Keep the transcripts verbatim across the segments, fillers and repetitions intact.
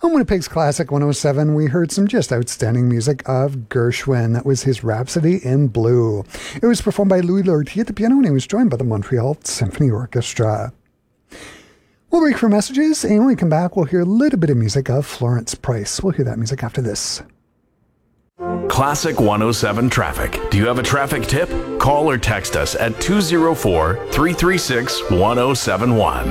On Winnipeg's Classic one oh seven, we heard some just outstanding music of Gershwin. That was his Rhapsody in Blue. It was performed by Louis Lortie at the piano, and he was joined by the Montreal Symphony Orchestra. We'll break for messages, and when we come back, we'll hear a little bit of music of Florence Price. We'll hear that music after this. Classic one oh seven Traffic. Do you have a traffic tip? Call or text us at two oh four, three three six, one oh seven one.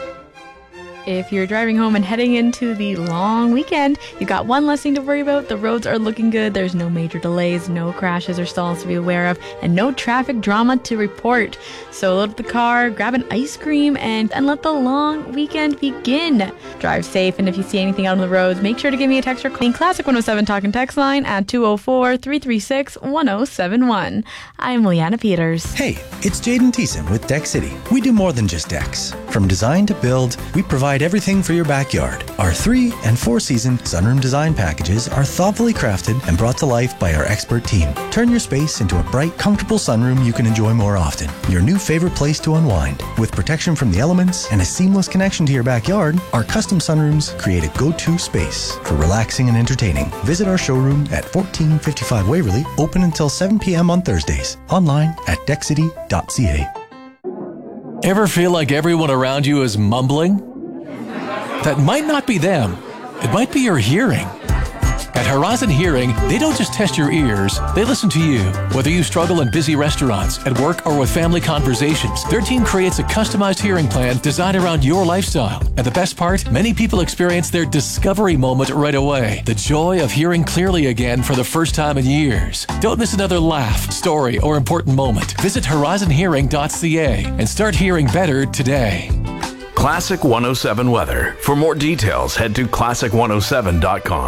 If you're driving home and heading into the long weekend, you've got one less thing to worry about. The roads are looking good. There's no major delays, no crashes or stalls to be aware of, and no traffic drama to report. So load up the car, grab an ice cream, and, and let the long weekend begin. Drive safe, and if you see anything out on the roads, make sure to give me a text or call Classic one oh seven Talk and Text line at two oh four, three three six, one oh seven one. I'm Leanna Peters. Hey, it's Jaden Thiessen with Deck City. We do more than just decks. From design to build, we provide everything for your backyard. Our three and four season sunroom design packages are thoughtfully crafted and brought to life by our expert team. Turn your space into a bright, comfortable sunroom you can enjoy more often. Your new favorite place to unwind. With protection from the elements and a seamless connection to your backyard, our custom sunrooms create a go-to space for relaxing and entertaining. Visit our showroom at fourteen fifty-five Waverly, open until seven p.m. on Thursdays. Online at deck city dot c a. Ever feel like everyone around you is mumbling? That might not be them. It might be your hearing. At Horizon Hearing, they don't just test your ears, they listen to you. Whether you struggle in busy restaurants, at work, or with family conversations, their team creates a customized hearing plan designed around your lifestyle. And the best part, many people experience their discovery moment right away. The joy of hearing clearly again for the first time in years. Don't miss another laugh, story, or important moment. Visit horizon hearing dot c a and start hearing better today. Classic one oh seven Weather. For more details, head to classic one oh seven dot com.